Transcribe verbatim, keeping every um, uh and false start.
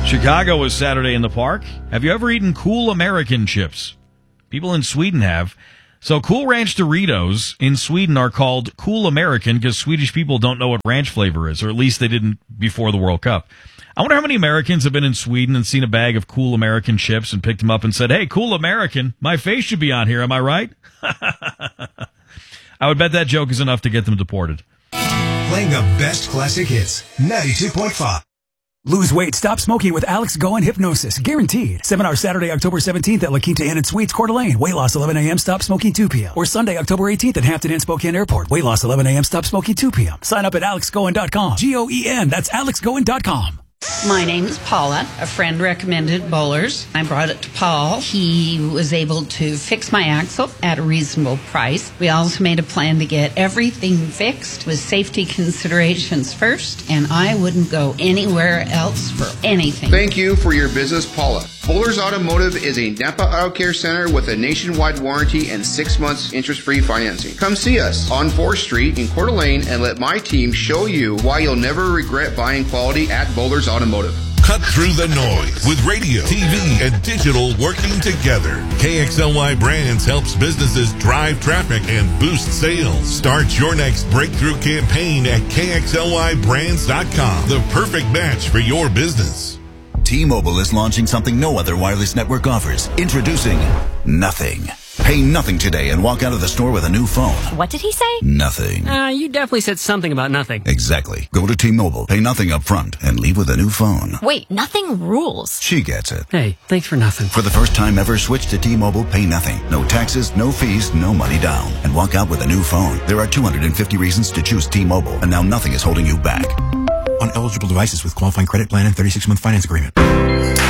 Chicago was Saturday in the park. Have you ever eaten Cool American chips? People in Sweden have. So Cool Ranch Doritos in Sweden are called Cool American because Swedish people don't know what ranch flavor is, or at least they didn't before the World Cup. I wonder how many Americans have been in Sweden and seen a bag of Cool American chips and picked them up and said, hey, Cool American, my face should be on here, am I right? I would bet that joke is enough to get them deported. Playing the best classic hits, ninety-two point five. Lose weight, stop smoking with Alex Goen Hypnosis. Guaranteed. Seminar Saturday, October seventeenth at La Quinta Inn and Suites, Coeur d'Alene. Weight loss eleven a.m., stop smoking two p.m. Or Sunday, October eighteenth at Hampton Inn, Spokane Airport. Weight loss eleven a.m., stop smoking two p.m. Sign up at alex goen dot com. G O E N. That's alex goen dot com. My name's Paula. A friend recommended Bowlers. I brought it to Paul. He was able to fix my axle at a reasonable price. We also made a plan to get everything fixed with safety considerations first, and I wouldn't go anywhere else for anything. Thank you for your business, Paula. Bowlers Automotive is a Napa Auto Care Center with a nationwide warranty and six months interest-free financing. Come see us on fourth Street in Coeur d'Alene and let my team show you why you'll never regret buying quality at Bowlers Automotive. Cut through the noise with radio, T V, and digital working together. K X L Y Brands helps businesses drive traffic and boost sales. Start your next breakthrough campaign at K X L Y brands dot com. The perfect match for your business. T-Mobile is launching something no other wireless network offers. Introducing Nothing. Pay nothing today and walk out of the store with a new phone. What did he say? Nothing. Uh, you definitely said something about nothing. Exactly. Go to T-Mobile, pay nothing up front, and leave with a new phone. Wait, nothing rules. She gets it. Hey, thanks for nothing. For the first time ever, switch to T-Mobile, pay nothing. No taxes, no fees, no money down. And walk out with a new phone. There are two hundred fifty reasons to choose T-Mobile, and now nothing is holding you back. On eligible devices with qualifying credit plan and thirty-six month finance agreement.